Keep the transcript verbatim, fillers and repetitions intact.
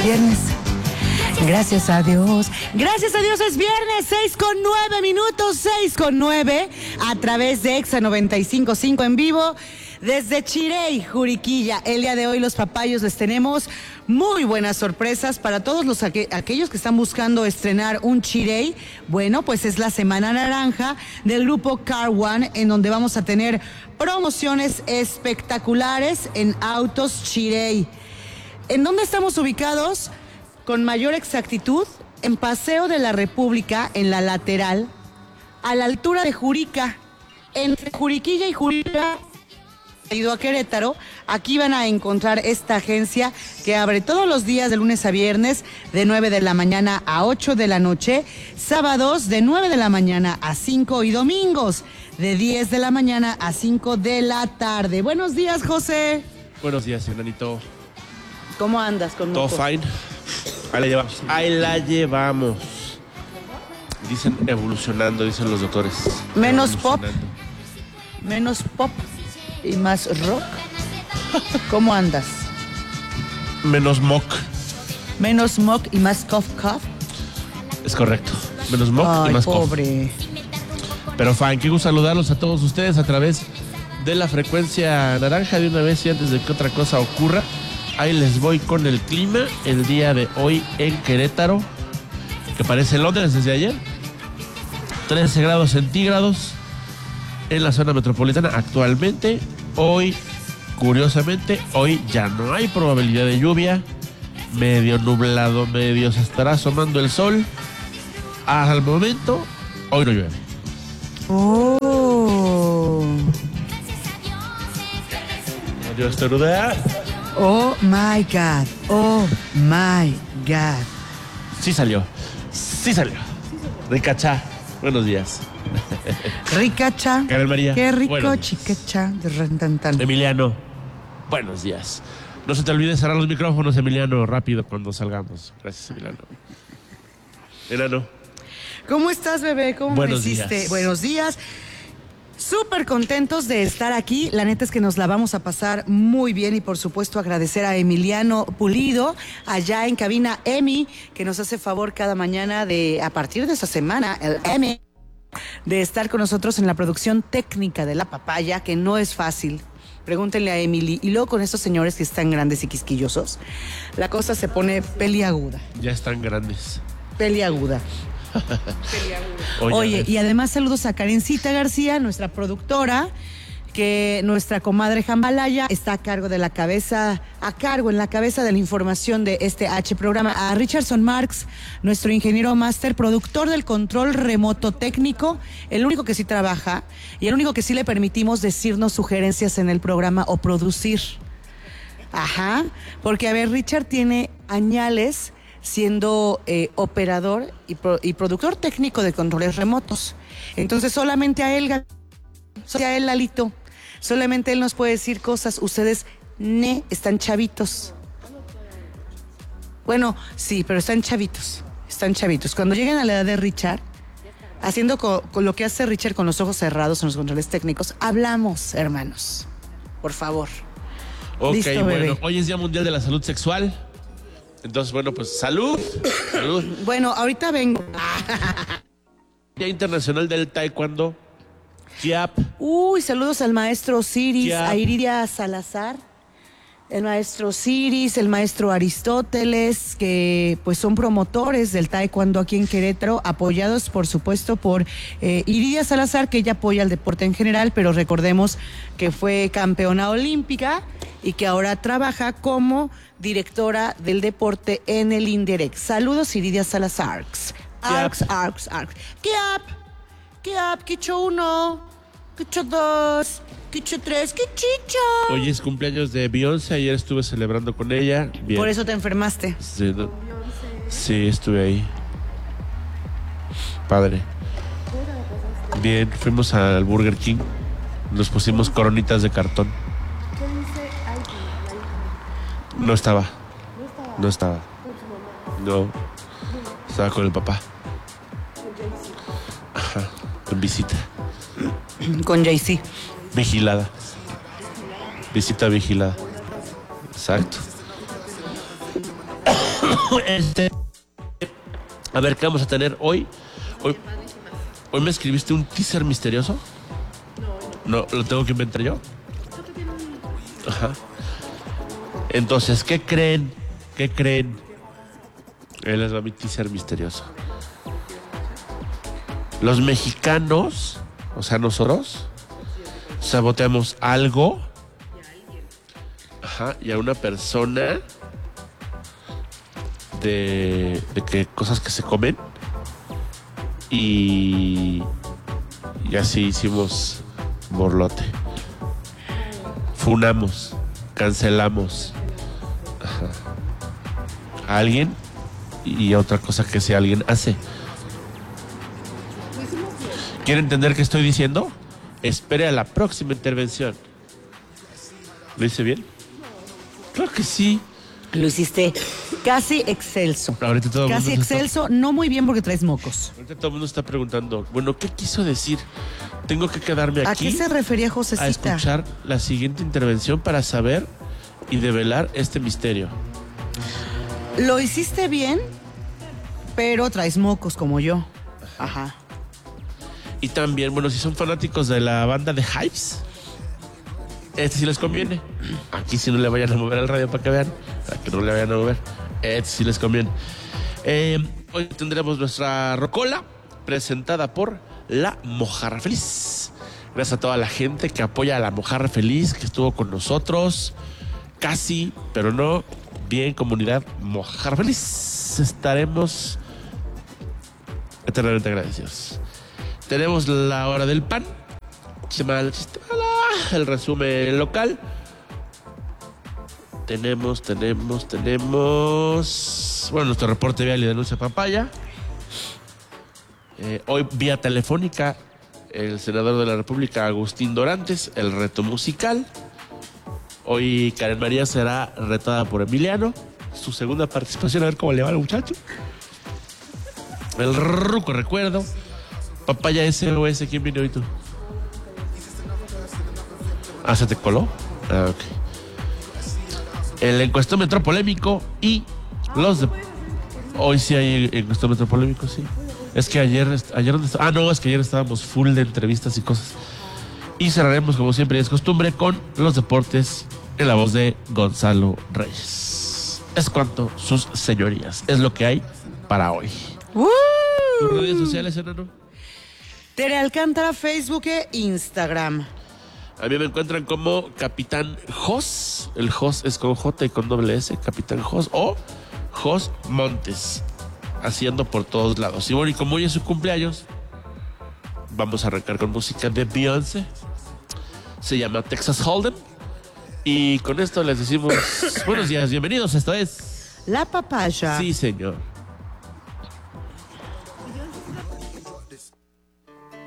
viernes. Gracias a Dios. Gracias a Dios es viernes, seis con nueve minutos, seis con nueve, a través de Exa noventa y cinco punto cinco en vivo. Desde Chirey, Juriquilla, el día de hoy los papayos les tenemos muy buenas sorpresas para todos los aqu- aquellos que están buscando estrenar un Chirey. Bueno, pues es la Semana Naranja del grupo Car One, en donde vamos a tener promociones espectaculares en autos Chirey. ¿En dónde estamos ubicados? Con mayor exactitud, en Paseo de la República, en la lateral, a la altura de Jurica, entre Juriquilla y Jurica, ido a Querétaro. Aquí van a encontrar esta agencia que abre todos los días de lunes a viernes de nueve de la mañana a ocho de la noche, sábados de nueve de la mañana a cinco y domingos de diez de la mañana a cinco de la tarde. Buenos días, José. Buenos días, Enanito. ¿Cómo andas con Todo moco? fine. Ahí la llevamos. Ahí la llevamos. Dicen evolucionando, dicen los doctores. Menos pop. Evolucionando. Menos pop y más rock. ¿Cómo andas? Menos mock. Menos mock y más cough cough. Es correcto. Menos mock Ay, y más cough. pobre. Pero fine, qué gusto saludarlos a todos ustedes a través de la frecuencia naranja de una vez y antes de que otra cosa ocurra. Ahí les voy con el clima el día de hoy en Querétaro, que parece Londres desde ayer. trece grados centígrados en la zona metropolitana actualmente. Hoy, curiosamente, hoy ya no hay probabilidad de lluvia. Medio nublado, medio se estará asomando el sol. Al momento, hoy no llueve. Oh. Adiós, estornudar. Oh my God. Oh my God. Sí salió. Sí salió. Ricacha. Buenos días. Ricacha. Karen María. Qué rico, Buenos días. chiquecha de rentantan. Emiliano. Buenos días. No se te olvide cerrar los micrófonos, Emiliano, rápido cuando salgamos. Gracias, Emiliano. Enano. ¿Cómo estás, bebé? ¿Cómo Buenos amaneciste? días. Buenos días. Súper contentos de estar aquí. La neta es que nos la vamos a pasar muy bien y por supuesto agradecer a Emiliano Pulido allá en cabina Emi, que nos hace favor cada mañana de, a partir de esta semana, el Emi, de estar con nosotros en la producción técnica de La Papaya, que no es fácil. Pregúntenle a Emily. Y luego con estos señores que están grandes y quisquillosos, la cosa se pone peliaguda. Ya están grandes. Peliaguda. Oye, Oye, y además saludos a Karencita García, nuestra productora, que nuestra comadre Jambalaya está a cargo de la cabeza, a cargo en la cabeza de la información de este H programa. A Richardson Marx, nuestro ingeniero máster, productor del control remoto técnico, el único que sí trabaja y el único que sí le permitimos decirnos sugerencias en el programa o producir. Ajá, porque a ver, Richard tiene añales siendo eh, operador y, pro, y productor técnico de controles remotos. Entonces solamente a él, solamente a él, Lalito, solamente él nos puede decir cosas. Ustedes ne, están chavitos. Bueno, sí, pero están chavitos, están chavitos. Cuando lleguen a la edad de Richard, haciendo co, con lo que hace Richard con los ojos cerrados en los controles técnicos, hablamos, hermanos, por favor. Ok, Listo, bueno, bebé. hoy es Día Mundial de la Salud Sexual. Entonces, bueno, pues salud. Salud. Bueno, ahorita vengo. Día Internacional del Taekwondo. Kiap. Uy, saludos al maestro Osiris, Ya. a Iridia Salazar, el maestro Osiris, el maestro Aristóteles, que pues son promotores del taekwondo aquí en Querétaro, apoyados por supuesto por eh, Iridia Salazar, que ella apoya el deporte en general, pero recordemos que fue campeona olímpica y que ahora trabaja como directora del deporte en el INDEREC. Saludos, Iridia Salazar. Arcs, arcs, arcs. ¿Qué up? ¿Qué up? ¿Qué hecho uno? ¿Qué hecho dos? ¿Qué hecho tres? ¿Qué chicho? Hoy es cumpleaños de Beyoncé. Ayer estuve celebrando con ella. Bien. Por eso te enfermaste. Sí, ¿no? Sí, estuve ahí. Padre. Bien, fuimos al Burger King. Nos pusimos coronitas de cartón. No estaba. No estaba. No. Estaba con el papá. Ajá. En visita. Con Jay-Z. Vigilada. Visita vigilada. Exacto. Este, a ver, ¿qué vamos a tener hoy? Hoy, hoy me escribiste un teaser misterioso. No, ¿lo tengo que inventar yo? Ajá. Entonces, ¿qué creen? ¿Qué creen? Él les va mi teaser misterioso. Los mexicanos, o sea, nosotros, saboteamos algo. Ajá, y a una persona de, de que cosas que se comen. Y, y así hicimos borlote. Funamos, cancelamos. Ajá. A alguien y otra cosa que ese alguien hace. ¿Quiere entender qué estoy diciendo? Espere a la próxima intervención. ¿Lo hice bien? Claro que sí. Lo hiciste casi excelso. Ahorita todo el Casi mundo se excelso, está- no muy bien porque traes mocos. Ahorita todo el mundo está preguntando, bueno, ¿qué quiso decir? Tengo que quedarme ¿A aquí qué se refería a Josecita? escuchar la siguiente intervención para saber y develar este misterio. Lo hiciste bien, pero traes mocos como yo. Ajá. Y también, bueno, si son fanáticos de la banda de Hypes, este sí les conviene. Aquí sí no le vayan a mover al radio para que vean, para que no le vayan a mover. Este sí les conviene. Eh, hoy tendremos nuestra rocola presentada por La Mojarra Feliz. Gracias a toda la gente que apoya a La Mojarra Feliz, que estuvo con nosotros. Casi, pero no. Bien, comunidad Mojarra Feliz. Estaremos eternamente agradecidos. Tenemos la hora del pan. Chistemala, chistemala, el resumen local. Tenemos, tenemos, tenemos. Bueno, nuestro reporte vial y denuncia papaya. Eh, hoy, vía telefónica, el senador de la República, Agustín Dorantes, el reto musical. Hoy, Karen María será retada por Emiliano. Su segunda participación, a ver cómo le va al muchacho. El ruco recuerdo. Papaya S O S, ¿quién vino hoy tú? Ah, ¿se te coló? Ah, ok. El encuestómetro polémico y los de... Hoy sí hay encuestómetro polémico, sí. Es que ayer... ayer ¿dónde está? Ah, no, es que ayer estábamos full de entrevistas y cosas. Y cerraremos, como siempre y es costumbre, con los deportes en la voz de Gonzalo Reyes. Es cuanto, sus señorías. Es lo que hay para hoy. ¡Uh! ¿Tus redes sociales, enano? Tere Alcántara, Facebook e Instagram. A mí me encuentran como Capitán Jos. El Jos es con J y con doble S. Capitán Jos o Jos Montes. Haciendo por todos lados. Y bueno, y como hoy es su cumpleaños, vamos a arrancar con música de Beyoncé. Se llama Texas Hold'em. Y con esto les decimos buenos días, bienvenidos. Esto es La papaya. Sí, señor.